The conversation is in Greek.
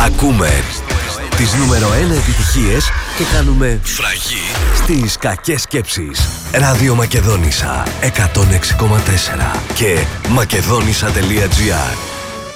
Ακούμε τις νούμερο 1 επιτυχίες και κάνουμε φραγή στις κακές σκέψεις. Ράδιο Μακεδόνισσα 106,4 και μακεδόνισσα.gr.